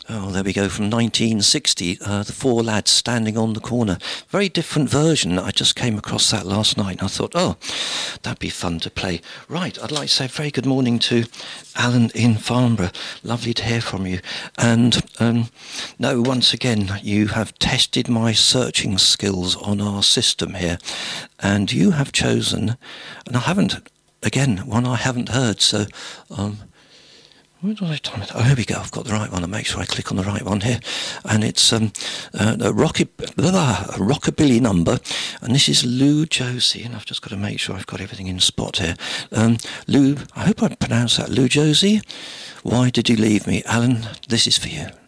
Oh, there we go, from 1960, the four lads standing on the corner. Very different version. I just came across that last night and I thought, oh, that'd be fun to play. Right, I'd like to say a very good morning to Alan in Farnborough. Lovely to hear from you. And no, once again, you have tested my searching skills on our system here. And you have chosen, and I haven't, again, one I haven't heard, so... where did I time it? Oh, here we go. I've got the right one. I'll make sure I click on the right one here. And it's a rockabilly number. And this is Lou Josie. And I've just got to make sure I've got everything in spot here. Lou, I hope I pronounced that. Lou Josie. Why did you leave me? Alan, this is for you.